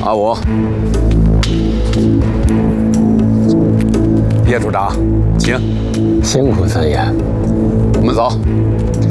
阿武，叶处长，请。 辛苦三爷。 我们走。